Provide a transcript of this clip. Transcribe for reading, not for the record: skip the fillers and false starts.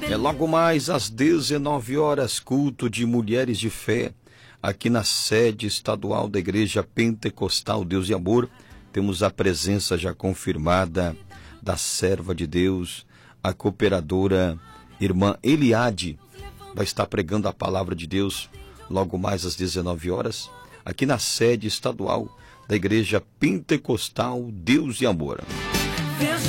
É logo mais às 19 horas, culto de mulheres de fé, aqui na sede estadual da Igreja Pentecostal Deus e Amor. Temos a presença já confirmada da serva de Deus, a cooperadora irmã Eliade, vai estar pregando a palavra de Deus logo mais às 19 horas, aqui na sede estadual da Igreja Pentecostal Deus e Amor.